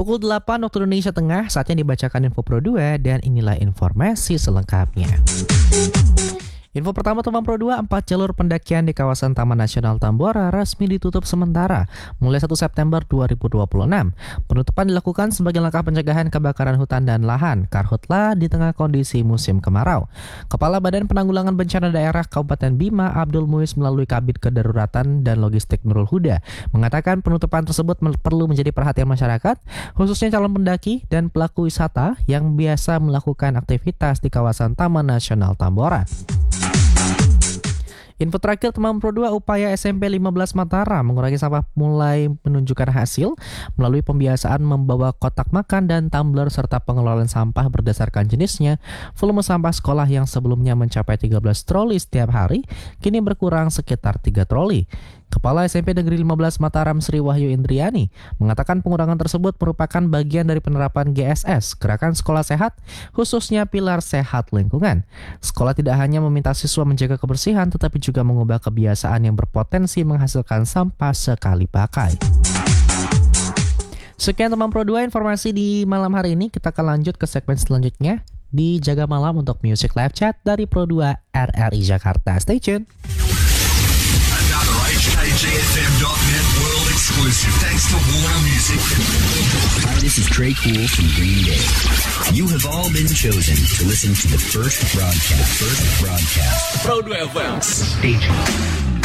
Pukul 8 waktu Indonesia Tengah, saatnya dibacakan Info Pro 2 dan inilah informasi selengkapnya. Info pertama Teman Pro 2, 4 jalur pendakian di kawasan Taman Nasional Tambora resmi ditutup sementara mulai 1 September 2026. Penutupan dilakukan sebagai langkah pencegahan kebakaran hutan dan lahan karhutla di tengah kondisi musim kemarau. Kepala Badan Penanggulangan Bencana Daerah Kabupaten Bima, Abdul Muiz melalui Kabid Kedaruratan dan Logistik Nurul Huda mengatakan penutupan tersebut perlu menjadi perhatian masyarakat, khususnya calon pendaki dan pelaku wisata yang biasa melakukan aktivitas di kawasan Taman Nasional Tambora. Info terakhir Teman Pro 2, upaya SMP 15 Mataram mengurangi sampah mulai menunjukkan hasil melalui pembiasaan membawa kotak makan dan tumbler serta pengelolaan sampah berdasarkan jenisnya. Volume sampah sekolah yang sebelumnya mencapai 13 troli setiap hari kini berkurang sekitar 3 troli. Kepala SMP Negeri 15 Mataram Sri Wahyu Indriani mengatakan pengurangan tersebut merupakan bagian dari penerapan GSS, Gerakan Sekolah Sehat, khususnya pilar sehat lingkungan. Sekolah tidak hanya meminta siswa menjaga kebersihan, tetapi juga mengubah kebiasaan yang berpotensi menghasilkan sampah sekali pakai. Sekian Teman Pro 2 informasi di malam hari ini. Kita akan lanjut ke segmen selanjutnya di Jaga Malam untuk Music Live Chat dari Pro 2 RRI Jakarta. Stay tune. HKJFM.net world exclusive thanks to Warner Music. Hi, this is Trey Cool from Green Day. You have all been chosen to listen to the first broadcast. Pro 2 FM. Stay tuned.